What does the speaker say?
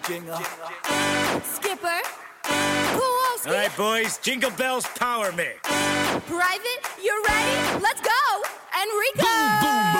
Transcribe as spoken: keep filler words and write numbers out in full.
Jingle. Skipper. Kowalski. All right, boys, Jingle Bells, power me. Private, you're